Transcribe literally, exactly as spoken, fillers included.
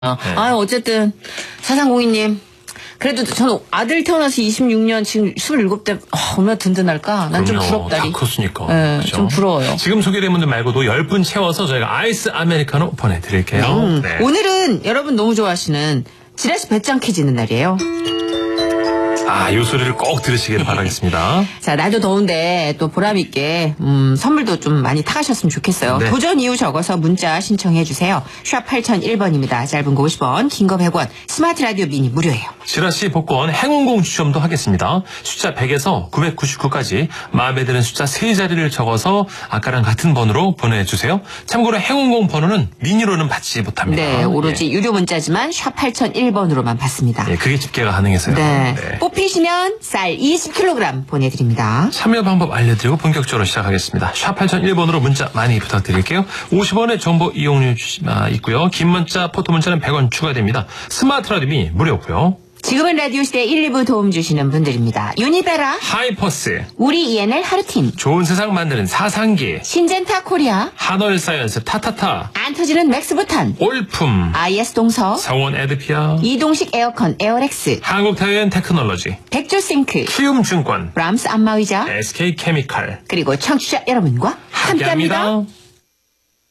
네. 아, 어쨌든 사삼공이님 그래도 저는 아들 태어나서 이십육 년 지금 스물일곱 대 어, 얼마나 든든할까? 난 좀 부럽다니. 다 컸으니까. 네, 그렇죠? 좀 부러워요. 지금 소개된 분들 말고도 열 분 채워서 저희가 아이스 아메리카노 보내드릴게요. 음, 네. 오늘은 여러분 너무 좋아하시는 지라시 배짱 퀴즈는 날이에요. 아, 이 소리를 꼭 들으시길 바라겠습니다. 자, 날도 더운데 또 보람있게 음, 선물도 좀 많이 타가셨으면 좋겠어요. 네. 도전 이유 적어서 문자 신청해 주세요. 샵 팔공공일 번입니다. 짧은 거 오십 원, 긴 거 백 원, 스마트 라디오 미니 무료예요. 지라시 복권 행운공 추첨도 하겠습니다. 숫자 백에서 구백구십구까지 마음에 드는 숫자 세 자리를 적어서 아까랑 같은 번호로 보내주세요. 참고로 행운공 번호는 미니로는 받지 못합니다. 네, 오로지 예. 유료 문자지만 샵 팔공공일 번으로만 받습니다. 예, 그게 집계가 가능해서요. 네. 네. 뽑히시면 쌀 이십 킬로그램 보내드립니다. 참여 방법 알려드리고 본격적으로 시작하겠습니다. 샵 팔공공일 번으로 문자 많이 부탁드릴게요. 오십 원의 정보 이용료 주시, 아, 있고요. 긴 문자, 포토 문자는 백 원 추가됩니다. 스마트 라디오 무료고요. 지금은 라디오 시대 일, 이 부 도움 주시는 분들입니다. 유니베라, 하이퍼스, 우리 이엔엘 하루틴, 좋은 세상 만드는 사상기, 신젠타 코리아, 한올 사이언스 타타타, 안 터지는 맥스부탄, 올품, 아이에스 동서, 성원 에드피아, 이동식 에어컨 에어렉스, 한국타이언 테크놀로지, 백조싱크, 키움증권, 브람스 안마의자, 에스케이케미칼 그리고 청취자 여러분과 함께합니다. 함께합니다.